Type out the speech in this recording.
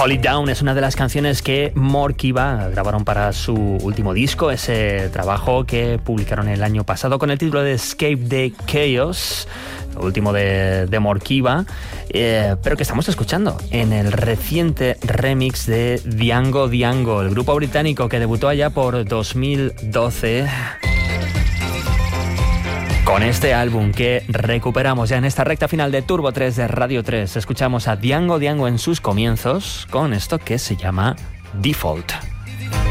Hold It Down es una de las canciones que More Kiva grabaron para su último disco, ese trabajo que publicaron el año pasado con el título de Escape the Chaos, el último de More Kiva, pero que estamos escuchando en el reciente remix de Django Django, el grupo británico que debutó allá por 2012. Con este álbum que recuperamos ya en esta recta final de Turbo 3 de Radio 3, escuchamos a Django Django en sus comienzos con esto que se llama Default.